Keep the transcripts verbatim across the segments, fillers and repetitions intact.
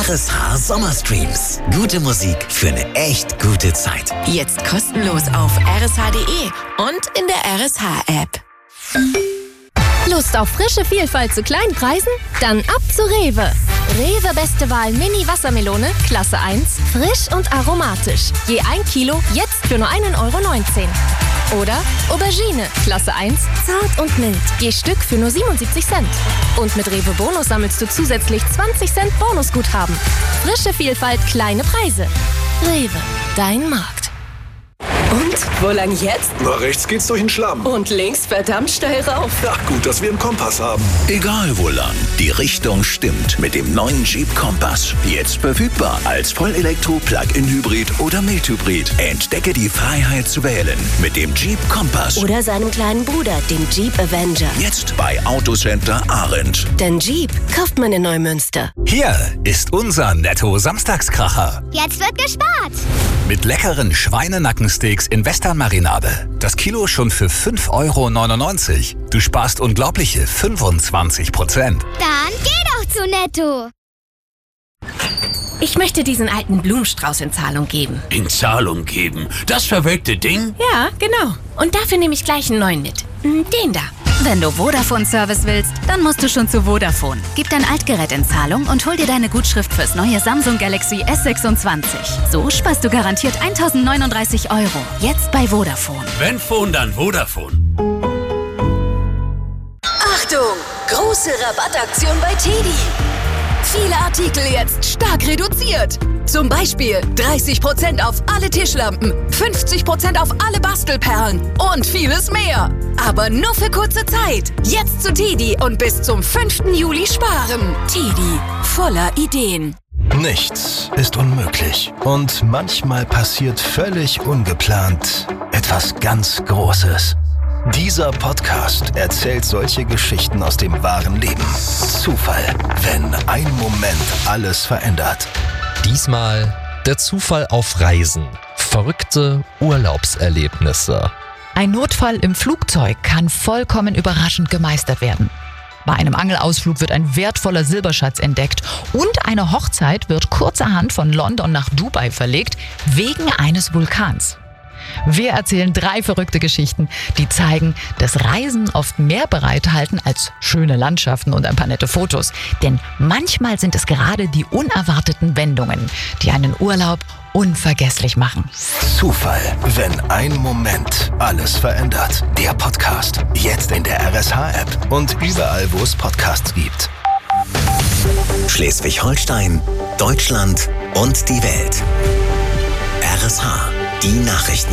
R S H Sommerstreams. Gute Musik für eine echt gute Zeit. Jetzt kostenlos auf r s h punkt d e und in der R S H-App. Lust auf frische Vielfalt zu kleinen Preisen? Dann ab zu Rewe. Rewe Beste Wahl Mini Wassermelone, Klasse eins, frisch und aromatisch. Je ein Kilo, jetzt für nur einen Euro neunzehn. Oder Aubergine, Klasse eins, zart und mild. Je Stück für nur siebenundsiebzig Cent. Und mit Rewe Bonus sammelst du zusätzlich zwanzig Cent Bonusguthaben. Frische Vielfalt, kleine Preise. Rewe, dein Markt. Und, wo lang jetzt? Na, rechts geht's durch den Schlamm. Und links verdammt steil rauf. Ja, gut, dass wir einen Kompass haben. Egal wo lang, die Richtung stimmt mit dem neuen Jeep Kompass. Jetzt verfügbar als Vollelektro, Plug-in-Hybrid oder Mild-Hybrid. Entdecke die Freiheit zu wählen mit dem Jeep Kompass. Oder seinem kleinen Bruder, dem Jeep Avenger. Jetzt bei Autocenter Arendt. Denn Jeep kauft man in Neumünster. Hier ist unser Netto-Samstagskracher. Jetzt wird gespart. Mit leckeren Schweinenackensteaks in Western-Marinade. Das Kilo schon für fünf Euro neunundneunzig. Du sparst unglaubliche fünfundzwanzig Prozent. Dann geh doch zu Netto. Ich möchte diesen alten Blumenstrauß in Zahlung geben. In Zahlung geben? Das verwelkte Ding? Ja, genau. Und dafür nehme ich gleich einen neuen mit. Den da. Wenn du Vodafone-Service willst, dann musst du schon zu Vodafone. Gib dein Altgerät in Zahlung und hol dir deine Gutschrift fürs neue Samsung Galaxy S sechsundzwanzig. So sparst du garantiert eintausendneununddreißig Euro. Jetzt bei Vodafone. Wenn Phone, dann Vodafone. Achtung! Große Rabattaktion bei Teddy. Viele Artikel jetzt stark reduziert. Zum Beispiel dreißig Prozent auf alle Tischlampen, fünfzig Prozent auf alle Bastelperlen und vieles mehr. Aber nur für kurze Zeit. Jetzt zu Teddy und bis zum fünften Juli sparen. Teddy, voller Ideen. Nichts ist unmöglich. Und manchmal passiert völlig ungeplant etwas ganz Großes. Dieser Podcast erzählt solche Geschichten aus dem wahren Leben. Zufall, wenn ein Moment alles verändert. Diesmal der Zufall auf Reisen. Verrückte Urlaubserlebnisse. Ein Notfall im Flugzeug kann vollkommen überraschend gemeistert werden. Bei einem Angelausflug wird ein wertvoller Silberschatz entdeckt und eine Hochzeit wird kurzerhand von London nach Dubai verlegt, wegen eines Vulkans. Wir erzählen drei verrückte Geschichten, die zeigen, dass Reisen oft mehr bereithalten als schöne Landschaften und ein paar nette Fotos. Denn manchmal sind es gerade die unerwarteten Wendungen, die einen Urlaub unvergesslich machen. Zufall, wenn ein Moment alles verändert. Der Podcast, jetzt in der R S H-App und überall, wo es Podcasts gibt. Schleswig-Holstein, Deutschland und die Welt. R S H. Die Nachrichten.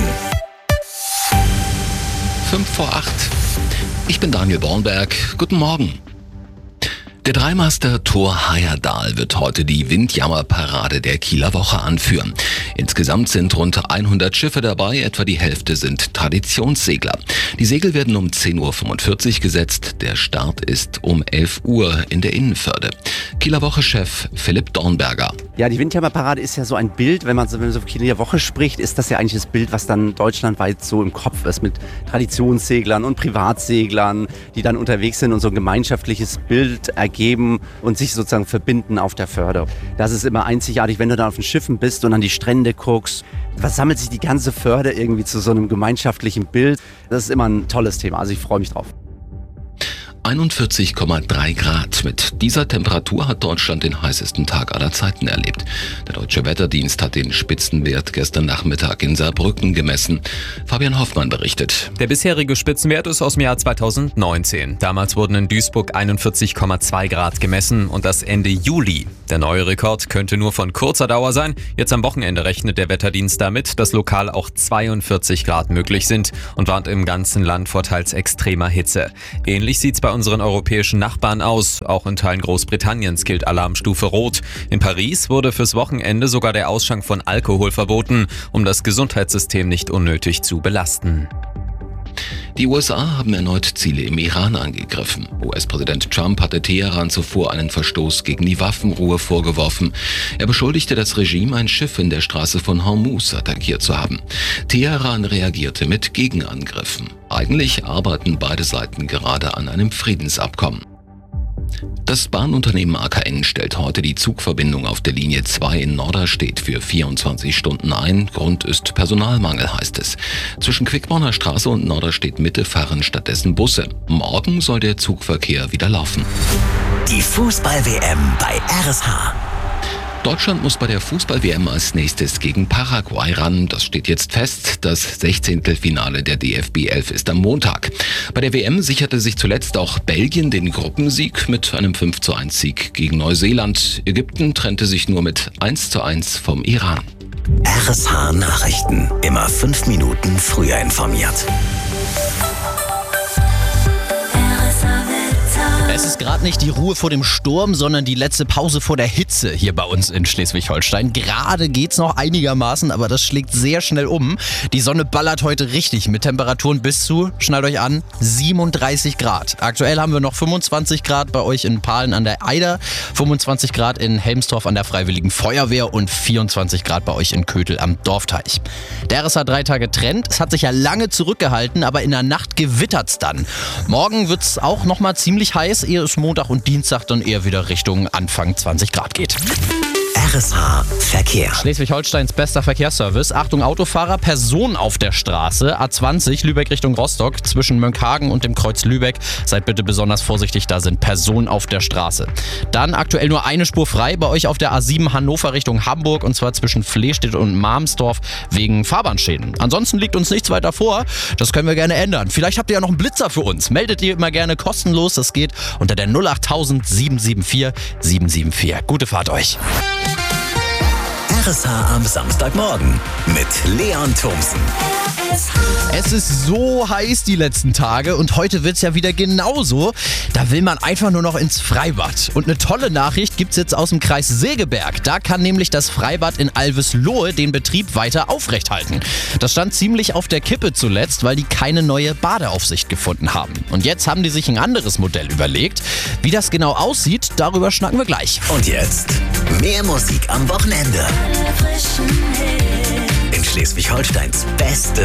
Fünf vor acht. Ich bin Daniel Bornberg. Guten Morgen. Der Dreimaster Thor Heyerdahl wird heute die Windjammerparade der Kieler Woche anführen. Insgesamt sind rund hundert Schiffe dabei, etwa die Hälfte sind Traditionssegler. Die Segel werden um zehn Uhr fünfundvierzig gesetzt, der Start ist um elf Uhr in der Innenförde. Kieler Woche-Chef Philipp Dornberger. Ja, die Windjammerparade ist ja so ein Bild, wenn man so, wenn man so von Kieler Woche spricht, ist das ja eigentlich das Bild, was dann deutschlandweit so im Kopf ist, mit Traditionsseglern und Privatseglern, die dann unterwegs sind und so ein gemeinschaftliches Bild ergeben und sich sozusagen verbinden auf der Förde. Das ist immer einzigartig, wenn du dann auf den Schiffen bist und an die Strände guckst. Was sammelt sich die ganze Förde irgendwie zu so einem gemeinschaftlichen Bild? Das ist immer ein tolles Thema, also ich freue mich drauf. einundvierzig Komma drei Grad. Mit dieser Temperatur hat Deutschland den heißesten Tag aller Zeiten erlebt. Der Deutsche Wetterdienst hat den Spitzenwert gestern Nachmittag in Saarbrücken gemessen. Fabian Hoffmann berichtet. Der bisherige Spitzenwert ist aus dem Jahr zweitausendneunzehn. Damals wurden in Duisburg einundvierzig Komma zwei Grad gemessen und das Ende Juli. Der neue Rekord könnte nur von kurzer Dauer sein. Jetzt am Wochenende rechnet der Wetterdienst damit, dass lokal auch zweiundvierzig Grad möglich sind und warnt im ganzen Land vor teils extremer Hitze. Ähnlich sieht's bei unseren europäischen Nachbarn aus. Auch in Teilen Großbritanniens gilt Alarmstufe Rot. In Paris wurde fürs Wochenende sogar der Ausschank von Alkohol verboten, um das Gesundheitssystem nicht unnötig zu belasten. Die U S A haben erneut Ziele im Iran angegriffen. U S-Präsident Trump hatte Teheran zuvor einen Verstoß gegen die Waffenruhe vorgeworfen. Er beschuldigte das Regime, ein Schiff in der Straße von Hormuz attackiert zu haben. Teheran reagierte mit Gegenangriffen. Eigentlich arbeiten beide Seiten gerade an einem Friedensabkommen. Das Bahnunternehmen A K N stellt heute die Zugverbindung auf der Linie zwei in Norderstedt für vierundzwanzig Stunden ein. Grund ist Personalmangel, heißt es. Zwischen Quickborner Straße und Norderstedt Mitte fahren stattdessen Busse. Morgen soll der Zugverkehr wieder laufen. Die Fußball-W M bei R S H. Deutschland muss bei der Fußball-W M als nächstes gegen Paraguay ran. Das steht jetzt fest. Das Sechzehntelfinale der D F B elf ist am Montag. Bei der W M sicherte sich zuletzt auch Belgien den Gruppensieg mit einem fünf zu eins Sieg gegen Neuseeland. Ägypten trennte sich nur mit eins zu eins vom Iran. R S H Nachrichten. Immer fünf Minuten früher informiert. Es ist gerade nicht die Ruhe vor dem Sturm, sondern die letzte Pause vor der Hitze hier bei uns in Schleswig-Holstein. Gerade geht's noch einigermaßen, aber das schlägt sehr schnell um. Die Sonne ballert heute richtig mit Temperaturen bis zu, schnallt euch an, siebenunddreißig Grad. Aktuell haben wir noch fünfundzwanzig Grad bei euch in Pahlen an der Eider, fünfundzwanzig Grad in Helmsdorf an der Freiwilligen Feuerwehr und vierundzwanzig Grad bei euch in Kötel am Dorfteich. Der R S H drei Tage Trend. Es hat sich ja lange zurückgehalten, aber in der Nacht gewittert's dann. Morgen wird's auch nochmal ziemlich heiß, ehe es Montag und Dienstag dann eher wieder Richtung Anfang zwanzig Grad geht. R S H Verkehr. Schleswig-Holsteins bester Verkehrsservice. Achtung Autofahrer, Personen auf der Straße. A zwanzig, Lübeck Richtung Rostock, zwischen Mönckehagen und dem Kreuz Lübeck. Seid bitte besonders vorsichtig, da sind Personen auf der Straße. Dann aktuell nur eine Spur frei bei euch auf der A sieben Hannover Richtung Hamburg und zwar zwischen Flehstedt und Marmsdorf wegen Fahrbahnschäden. Ansonsten liegt uns nichts weiter vor. Das können wir gerne ändern. Vielleicht habt ihr ja noch einen Blitzer für uns. Meldet ihr immer gerne kostenlos. Das geht unter der null acht tausend sieben sieben vier sieben sieben vier. Gute Fahrt euch. R S H am Samstagmorgen mit Leon Thomsen. Es ist so heiß die letzten Tage und heute wird es ja wieder genauso. Da will man einfach nur noch ins Freibad. Und eine tolle Nachricht gibt es jetzt aus dem Kreis Segeberg. Da kann nämlich das Freibad in Alveslohe den Betrieb weiter aufrechthalten. Das stand ziemlich auf der Kippe zuletzt, weil die keine neue Badeaufsicht gefunden haben. Und jetzt haben die sich ein anderes Modell überlegt. Wie das genau aussieht, darüber schnacken wir gleich. Und jetzt mehr Musik am Wochenende. In Schleswig-Holsteins beste